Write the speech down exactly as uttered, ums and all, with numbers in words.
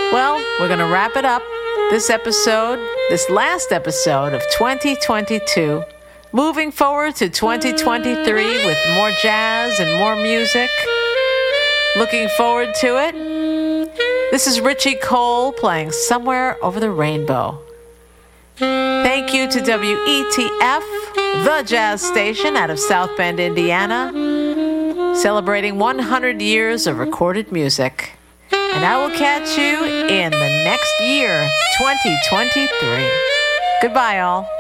Well, we're going to wrap it up. This episode, this last episode of twenty twenty-two, moving forward to twenty twenty-three with more jazz and more music. Looking forward to it. This is Richie Cole playing Somewhere Over the Rainbow. Thank you to W E T F, the jazz station out of South Bend, Indiana, celebrating one hundred years of recorded music. And I will catch you in the next year, twenty twenty-three. Goodbye, all.